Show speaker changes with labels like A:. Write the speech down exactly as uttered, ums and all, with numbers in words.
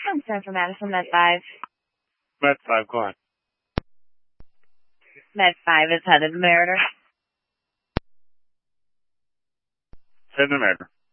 A: I'm Sam from Madison, Med five.
B: Med five, go ahead.
A: Med five is headed to Meritor.
B: Head to Meritor.